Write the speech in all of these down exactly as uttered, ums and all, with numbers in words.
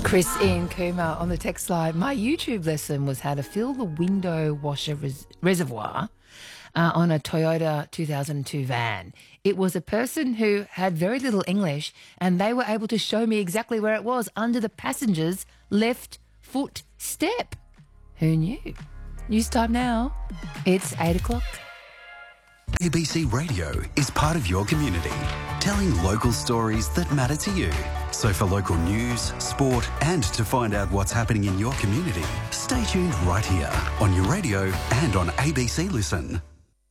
Chris in Cooma on the text line. My YouTube lesson was how to fill the window washer res- reservoir uh, on a Toyota two thousand two van. It was a person who had very little English, and they were able to show me exactly where it was, under the passenger's left foot step. Who knew? News time now. It's eight o'clock. A B C Radio is part of your community, telling local stories that matter to you. So for local news, sport and to find out what's happening in your community, stay tuned right here on your radio and on A B C Listen.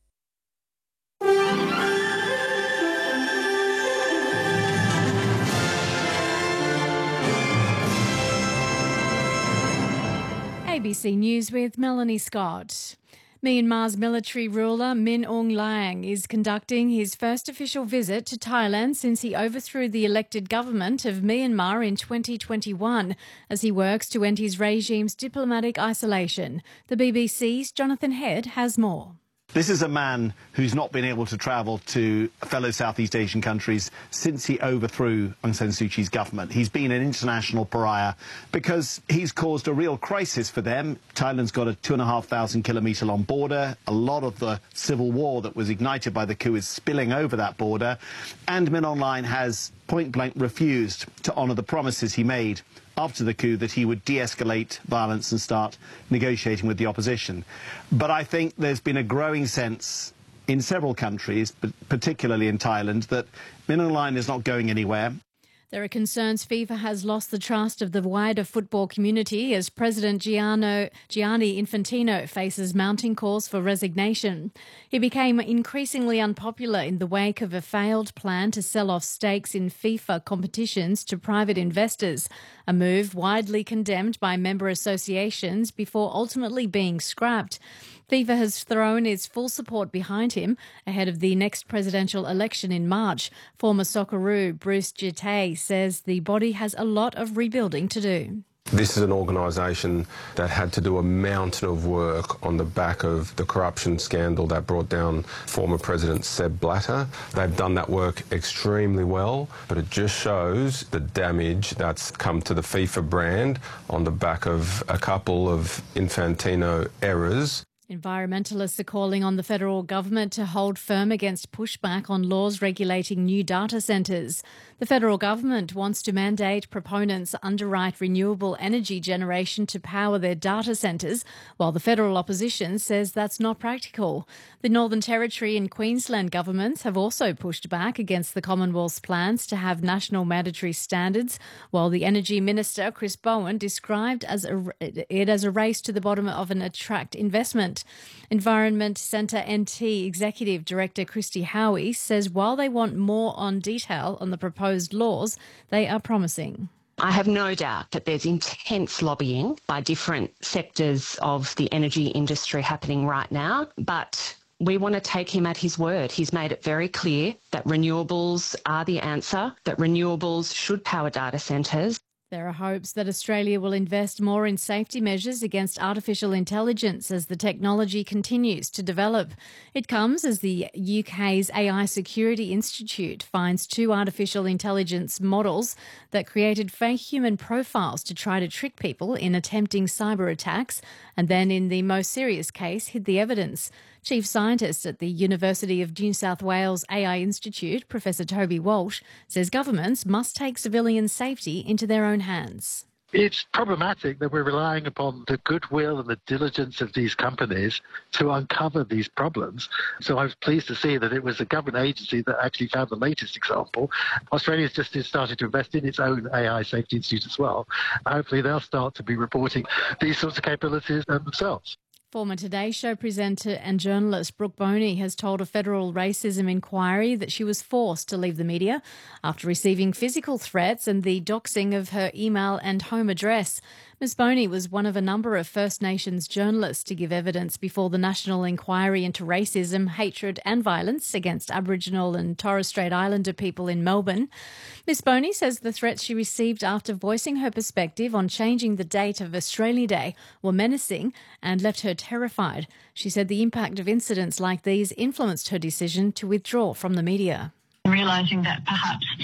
A B C News with Melanie Scott. Myanmar's military ruler Min Aung Hlaing is conducting his first official visit to Thailand since he overthrew the elected government of Myanmar in twenty twenty-one as he works to end his regime's diplomatic isolation. The B B C's Jonathan Head has more. This is a man who's not been able to travel to fellow Southeast Asian countries since he overthrew Aung San Suu Kyi's government. He's been an international pariah because he's caused a real crisis for them. Thailand's got a two and a half thousand kilometre long border. A lot of the civil war that was ignited by the coup is spilling over that border. And Min Aung Hlaing has point blank refused to honour the promises he made after the coup that he would de-escalate violence and start negotiating with the opposition. But I think there's been a growing sense in several countries, but particularly in Thailand, that Min Aung Hlaing is not going anywhere. There are concerns FIFA has lost the trust of the wider football community as President Giano, Gianni Infantino faces mounting calls for resignation. He became increasingly unpopular in the wake of a failed plan to sell off stakes in FIFA competitions to private investors, a move widely condemned by member associations before ultimately being scrapped. FIFA has thrown its full support behind him ahead of the next presidential election in March. Former Socceroo Bruce Jittay says the body has a lot of rebuilding to do. This is an organisation that had to do a mountain of work on the back of the corruption scandal that brought down former President Sepp Blatter. They've done that work extremely well, but it just shows the damage that's come to the FIFA brand on the back of a couple of Infantino errors. Environmentalists are calling on the federal government to hold firm against pushback on laws regulating new data centres. The federal government wants to mandate proponents underwrite renewable energy generation to power their data centres, while the federal opposition says that's not practical. The Northern Territory and Queensland governments have also pushed back against the Commonwealth's plans to have national mandatory standards, while the Energy Minister, Chris Bowen, described as a, it as a race to the bottom of an attract investment. Environment Centre N T Executive Director Christy Howie says while they want more on detail on the proposed laws, they are promising. I have no doubt that there's intense lobbying by different sectors of the energy industry happening right now, but we want to take him at his word. He's made it very clear that renewables are the answer, that renewables should power data centres. There are hopes that Australia will invest more in safety measures against artificial intelligence as the technology continues to develop. It comes as the U K's A I Security Institute finds two artificial intelligence models that created fake human profiles to try to trick people in attempting cyber attacks, and then in the most serious case hid the evidence. Chief Scientist at the University of New South Wales A I Institute, Professor Toby Walsh, says governments must take civilian safety into their own hands. It's problematic that we're relying upon the goodwill and the diligence of these companies to uncover these problems. So I was pleased to see that it was a government agency that actually found the latest example. Australia's just started to invest in its own A I Safety Institute as well. Hopefully they'll start to be reporting these sorts of capabilities themselves. Former Today Show presenter and journalist Brooke Boney has told a federal racism inquiry that she was forced to leave the media after receiving physical threats and the doxing of her email and home address. Miz Boney was one of a number of First Nations journalists to give evidence before the National Inquiry into Racism, Hatred and Violence against Aboriginal and Torres Strait Islander people in Melbourne. Miz Boney says the threats she received after voicing her perspective on changing the date of Australia Day were menacing and left her terrified. She said the impact of incidents like these influenced her decision to withdraw from the media. Realising that perhaps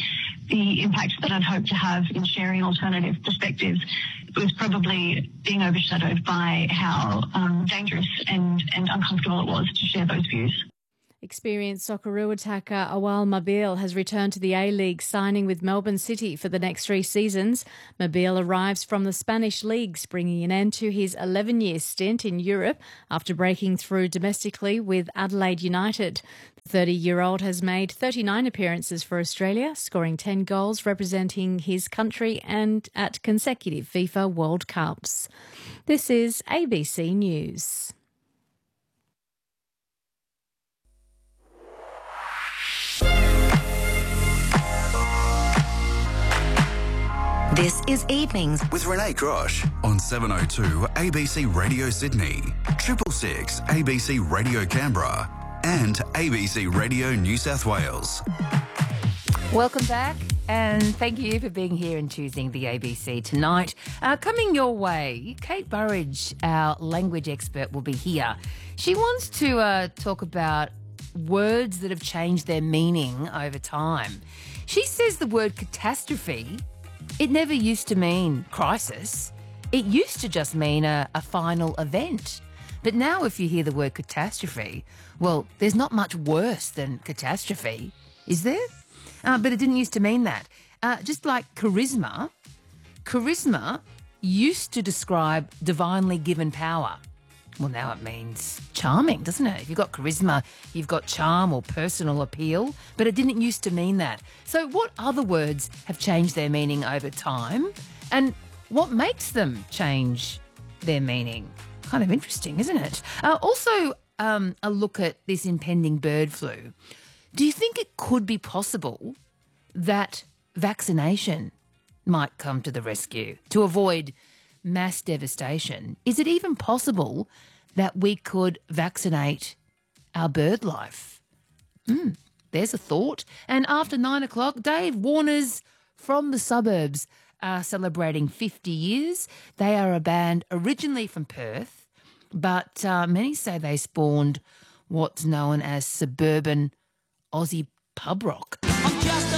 the impact that I'd hoped to have in sharing alternative perspectives was probably being overshadowed by how um, dangerous and, and uncomfortable it was to share those views. Experienced Socceroo attacker Awal Mabille has returned to the A-League, signing with Melbourne City for the next three seasons. Mabille arrives from the Spanish leagues, bringing an end to his eleven-year stint in Europe after breaking through domestically with Adelaide United. The thirty-year-old has made thirty-nine appearances for Australia, scoring ten goals representing his country and at consecutive FIFA World Cups. This is A B C News. This is Evenings with Renee Grosh on seven oh two A B C Radio Sydney, Triple Six A B C Radio Canberra and A B C Radio New South Wales. Welcome back and thank you for being here and choosing the A B C tonight. Uh, coming your way, Kate Burridge, our language expert, will be here. She wants to uh, talk about words that have changed their meaning over time. She says the word catastrophe, it never used to mean crisis. It used to just mean a, a final event. But now if you hear the word catastrophe, well, there's not much worse than catastrophe, is there? Uh, but it didn't used to mean that. Uh, just like charisma, charisma used to describe divinely given power. Well, now it means charming, doesn't it? If you've got charisma, you've got charm or personal appeal, but it didn't used to mean that. So what other words have changed their meaning over time? And what makes them change their meaning? Kind of interesting, isn't it? Uh, also, um, a look at this impending bird flu. Do you think it could be possible that vaccination might come to the rescue to avoid mass devastation? Is it even possible that we could vaccinate our bird life? Mm, there's a thought. And after nine o'clock, Dave Warner's From the Suburbs are celebrating fifty years. They are a band originally from Perth, but uh, many say they spawned what's known as suburban Aussie pub rock.